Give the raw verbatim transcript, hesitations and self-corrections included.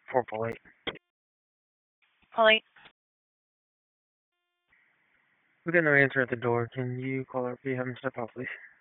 four point eight. Polly. We got no answer at the door. Can you call R P? Have him step out, please.